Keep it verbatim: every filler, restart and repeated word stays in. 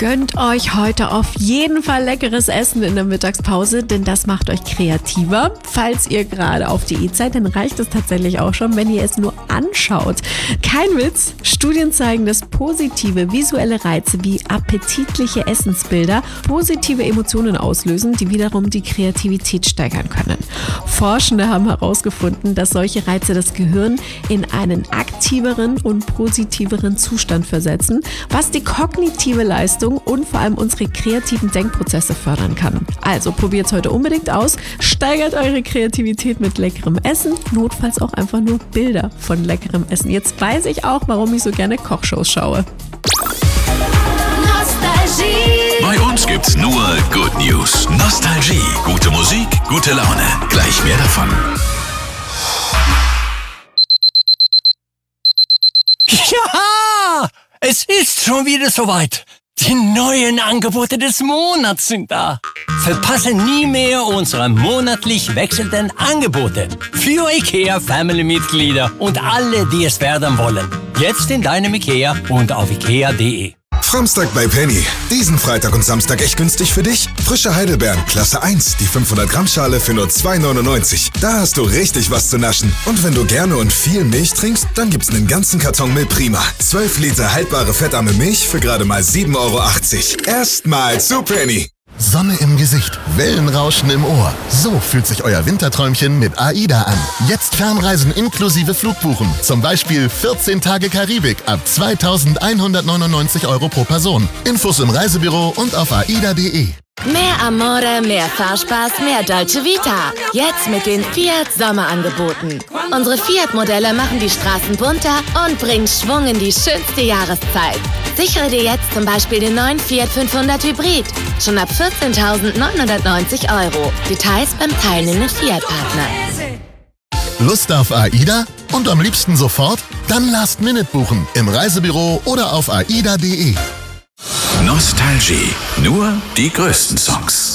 Gönnt euch heute auf jeden Fall leckeres Essen in der Mittagspause, denn das macht euch kreativer. Falls ihr gerade auf Diät seid, dann reicht es tatsächlich auch schon, wenn ihr es nur anschaut. Kein Witz, Studien zeigen, dass positive visuelle Reize wie appetitliche Essensbilder positive Emotionen auslösen, die wiederum die Kreativität steigern können. Forschende haben herausgefunden, dass solche Reize das Gehirn in einen aktiveren und positiveren Zustand versetzen, was die kognitive Leistung und vor allem unsere kreativen Denkprozesse fördern kann. Also probiert es heute unbedingt aus, steigert eure Kreativität mit leckerem Essen, notfalls auch einfach nur Bilder von leckerem Essen. Jetzt weiß ich auch, warum ich so gerne Kochshows schaue. Nostalgie. Bei uns gibt's nur Good News. Nostalgie. Gute Musik, gute Laune. Gleich mehr davon. Ja! Es ist schon wieder soweit. Die neuen Angebote des Monats sind da. Verpasse nie mehr unsere monatlich wechselnden Angebote für IKEA Family-Mitglieder und alle, die es werden wollen. Jetzt in deinem IKEA und auf ikea punkt de. Samstag bei Penny. Diesen Freitag und Samstag echt günstig für dich? Frische Heidelbeeren, Klasse eins, die fünfhundert Gramm Schale für nur zwei neunundneunzig. Da hast du richtig was zu naschen. Und wenn du gerne und viel Milch trinkst, dann gibt's einen ganzen Karton Milch Prima. zwölf Liter haltbare fettarme Milch für gerade mal sieben Euro achtzig. Erstmal zu Penny. Sonne im Gesicht, Wellenrauschen im Ohr. So fühlt sich euer Winterträumchen mit AIDA an. Jetzt Fernreisen inklusive Flugbuchen. Zum Beispiel vierzehn Tage Karibik ab zweitausendeinhundertneunundneunzig Euro pro Person. Infos im Reisebüro und auf aida punkt de. Mehr Amore, mehr Fahrspaß, mehr Dolce Vita. Jetzt mit den Fiat Sommerangeboten. Unsere Fiat-Modelle machen die Straßen bunter und bringen Schwung in die schönste Jahreszeit. Sichere dir jetzt zum Beispiel den neuen Fiat fünfhundert Hybrid. Schon ab vierzehntausendneunhundertneunzig Euro. Details beim teilnehmenden Fiat-Partner. Lust auf AIDA? Und am liebsten sofort? Dann Last Minute buchen. Im Reisebüro oder auf aida punkt de. Nostalgie. Nur die größten Songs.